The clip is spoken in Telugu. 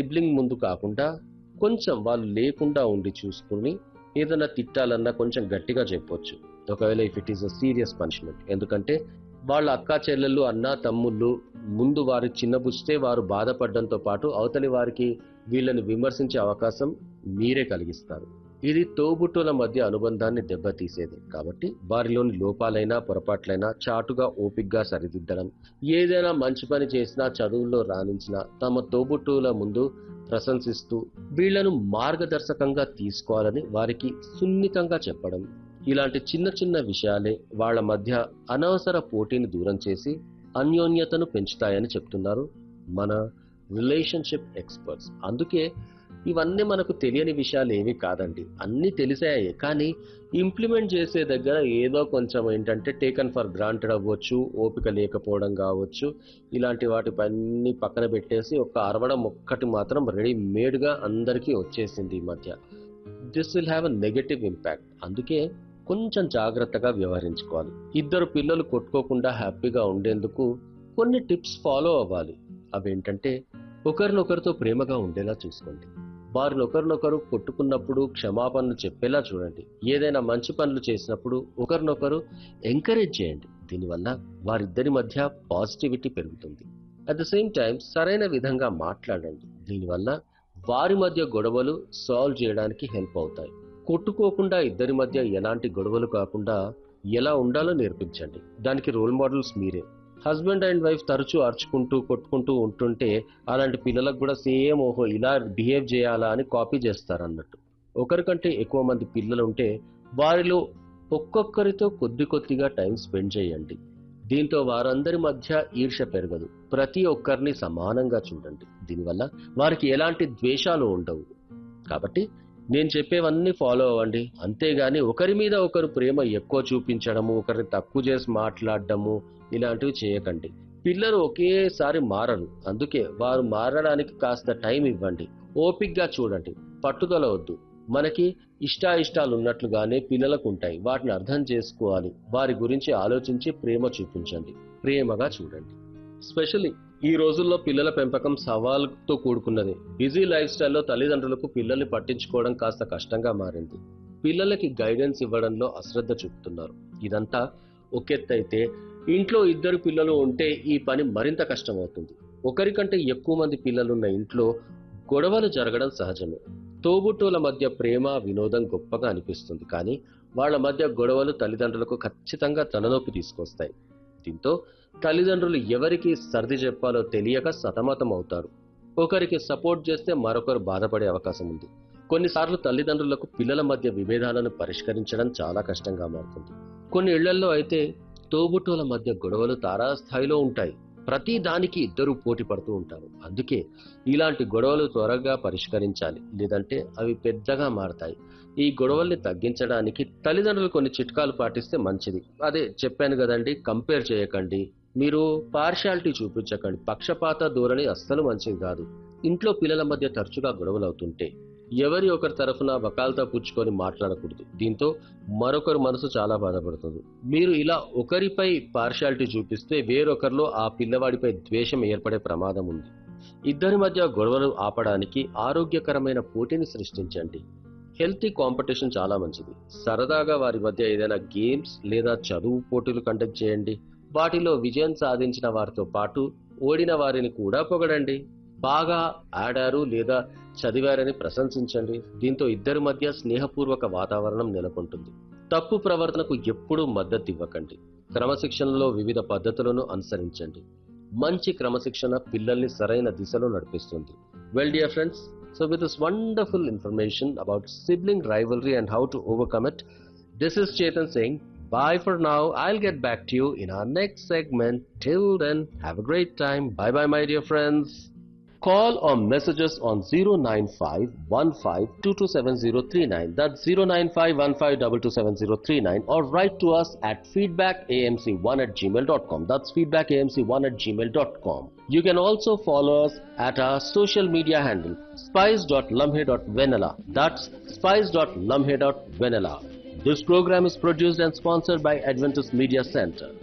సిబ్లింగ్ ముందు కాకుండా కొంచెం వాళ్ళు లేకుండా ఉండి చూసుకుని ఏదైనా తిట్టాలన్నా కొంచెం గట్టిగా చెప్పొచ్చు. ఒకవేళ if it is a serious punishment. ఎందుకంటే వాళ్ళ అక్కా చెల్లెళ్ళు అన్న తమ్ముళ్ళు ముందు వారి చిన్నబుచ్చితే వారు బాధపడడంతో పాటు అవతలి వారికి వీళ్ళని విమర్శించే అవకాశం మీరే కలిగిస్తారు. ఇది తోబుట్టుల మధ్య అనుబంధాన్ని దెబ్బతీసేది. కాబట్టి వారిలోని లోపాలైనా పొరపాట్లైనా చాటుగా ఓపిగ్గా సరిదిద్దడం, ఏదైనా మంచి పని చేసినా చదువుల్లో రాణించినా తమ తోబుట్టువుల ముందు ప్రశంసిస్తూ వీళ్లను మార్గదర్శకంగా తీసుకోవాలని వారికి సున్నితంగా చెప్పడం, ఇలాంటి చిన్న చిన్న విషయాలే వాళ్ళ మధ్య అనవసర పోటీని దూరం చేసి అన్యోన్యతను పెంచుతాయని చెప్తున్నారు మన రిలేషన్షిప్ ఎక్స్పర్ట్స్. అందుకే ఇవన్నీ మనకు తెలియని విషయాలు ఏమీ కాదండి, అన్నీ తెలిసాయే. కానీ ఇంప్లిమెంట్ చేసే దగ్గర ఏదో కొంచెం ఏంటంటే టేకన్ ఫర్ గ్రాంటెడ్ అవ్వచ్చు, ఓపిక లేకపోవడం కావచ్చు, ఇలాంటి వాటిపన్నీ పక్కన పెట్టేసి ఒక అరవడం ఒక్కటి మాత్రం రెడీమేడ్గా అందరికీ వచ్చేసింది ఈ మధ్య. This will have a negative impact. అందుకే కొంచెం జాగ్రత్తగా వ్యవహరించుకోవాలి. ఇద్దరు పిల్లలు కొట్టుకోకుండా హ్యాపీగా ఉండేందుకు కొన్ని టిప్స్ ఫాలో అవ్వాలి. అవేంటంటే, ఒకరినొకరితో ప్రేమగా ఉండేలా చూసుకోండి. వారిని ఒకరినొకరు కొట్టుకున్నప్పుడు క్షమాపణలు చెప్పేలా చూడండి. ఏదైనా మంచి పనులు చేసినప్పుడు ఒకరినొకరు ఎంకరేజ్ చేయండి. దీనివల్ల వారిద్దరి మధ్య పాజిటివిటీ పెరుగుతుంది. అట్ ద సేమ్ టైం సరైన విధంగా మాట్లాడండి. దీనివల్ల వారి మధ్య గొడవలు సాల్వ్ చేయడానికి హెల్ప్ అవుతాయి. కొట్టుకోకుండా ఇద్దరి మధ్య ఎలాంటి గొడవలు కాకుండా ఎలా ఉండాలో నేర్పించండి. దానికి రోల్ మోడల్స్ మీరే. హస్బెండ్ అండ్ వైఫ్ తరచూ అరుచుకుంటూ కొట్టుకుంటూ ఉంటుంటే అలాంటి పిల్లలకు కూడా సేమ్ ఓహో ఇలా బిహేవ్ చేయాలా అని కాపీ చేస్తారు అన్నట్టు. ఒకరికంటే ఎక్కువ మంది పిల్లలు ఉంటే వారిలో ఒక్కొక్కరితో కొద్ది కొద్దిగా టైం స్పెండ్ చేయండి. దీంతో వారందరి మధ్య ఈర్ష్య పెరగదు. ప్రతి ఒక్కరిని సమానంగా చూడండి. దీనివల్ల వారికి ఎలాంటి ద్వేషాలు ఉండవు. కాబట్టి నేను చెప్పేవన్నీ ఫాలో అవ్వండి. అంతేగాని ఒకరి మీద ఒకరు ప్రేమ ఎక్కువ చూపించడము, ఒకరిని తక్కువ చేసి మాట్లాడడము ఇలాంటివి చేయకండి. పిల్లలు ఒకేసారి మారరు. అందుకే వారు మారడానికి కాస్త టైం ఇవ్వండి. ఓపిగ్గా చూడండి. పట్టుదల వద్దు. మనకి ఇష్టాయిష్టాలు ఉన్నట్లుగానే పిల్లలకు ఉంటాయి. వాటిని అర్థం చేసుకోవాలి. వారి గురించి ఆలోచించి ప్రేమ చూపించండి. ప్రేమగా చూడండి. స్పెషల్లీ ఈ రోజుల్లో పిల్లల పెంపకం సవాలుతో కూడుకున్నది. బిజీ లైఫ్ స్టైల్లో తల్లిదండ్రులకు పిల్లల్ని పట్టించుకోవడం కాస్త కష్టంగా మారింది. పిల్లలకి గైడెన్స్ ఇవ్వడంలో అశ్రద్ధ చూపుతున్నారు. ఇదంతా ఒకెత్తైతే ఇంట్లో ఇద్దరు పిల్లలు ఉంటే ఈ పని మరింత కష్టమవుతుంది. ఒకరికంటే ఎక్కువ మంది పిల్లలున్న ఇంట్లో గొడవలు జరగడం సహజమే. తోబుట్టువుల మధ్య ప్రేమ వినోదం గొప్పగా అనిపిస్తుంది. కానీ వాళ్ళ మధ్య గొడవలు తల్లిదండ్రులకు ఖచ్చితంగా తలనొప్పి తీసుకొస్తాయి. దీంతో తల్లిదండ్రులు ఎవరికి సర్ది చెప్పాలో తెలియక సతమతం అవుతారు. ఒకరికి సపోర్ట్ చేస్తే మరొకరు బాధపడే అవకాశం ఉంది. కొన్నిసార్లు తల్లిదండ్రులకు పిల్లల మధ్య విభేదాలను పరిష్కరించడం చాలా కష్టంగా మారుతుంది. కొన్ని ఇళ్లల్లో అయితే తోబుట్టువుల మధ్య గొడవలు తారాస్థాయిలో ఉంటాయి. ప్రతి దానికి ఇద్దరు పోటీ పడుతూ ఉంటారు. అందుకే ఇలాంటి గొడవలు త్వరగా పరిష్కరించాలి, లేదంటే అవి పెద్దగా మారతాయి. ఈ గొడవల్ని తగ్గించడానికి తల్లిదండ్రులు కొన్ని చిట్కాలు పాటిస్తే మంచిది. అదే చెప్పాను కదండి, కంపేర్ చేయకండి, మీరు పార్షియాలిటీ చూపించకండి. పక్షపాత ధోరణి అస్సలు మంచిది కాదు. ఇంట్లో పిల్లల మధ్య తరచుగా గొడవలు అవుతుంటే ఎవరి ఒకరి తరఫున వకాల్తా పుచ్చుకొని మాట్లాడకూడదు. దీంతో మరొకరు మనసు చాలా బాధపడుతుంది. మీరు ఇలా ఒకరిపై పార్షియాలిటీ చూపిస్తే వేరొకరిలో ఆ పిల్లవాడిపై ద్వేషం ఏర్పడే ప్రమాదం ఉంది. ఇద్దరి మధ్య గొడవలు ఆపడానికి ఆరోగ్యకరమైన పోటీని సృష్టించండి. హెల్తీ కాంపిటీషన్ చాలా మంచిది. సరదాగా వారి మధ్య ఏదైనా గేమ్స్ లేదా చదువు పోటీలు కండక్ట్ చేయండి. వాటిలో విజయం సాధించిన వారితో పాటు ఓడిన వారిని కూడా పొగడండి. బాగా ఆడారు లేదా చదివారని ప్రశంసించండి. దీంతో ఇద్దరి మధ్య స్నేహపూర్వక వాతావరణం నెలకొంటుంది. తప్పు ప్రవర్తనకు ఎప్పుడూ మద్దతు ఇవ్వకండి. క్రమశిక్షణలో వివిధ పద్ధతులను అనుసరించండి. మంచి క్రమశిక్షణ పిల్లల్ని సరైన దిశలో నడిపిస్తుంది. Well, dear friends, so with this wonderful information about sibling rivalry and how to overcome it, this is Chetan saying bye for now. I'll get back to you in our next segment. Till then, have a great time. Bye bye, my dear friends. Call or message us on 09515227039. That's 09515227039, or write to us at feedbackamc1@gmail.com. That's feedbackamc1@gmail.com. You can also follow us at our social media handle spice.lumhe.vanilla. That's spice.lumhe.vanilla. This program is produced and sponsored by Adventist Media Center.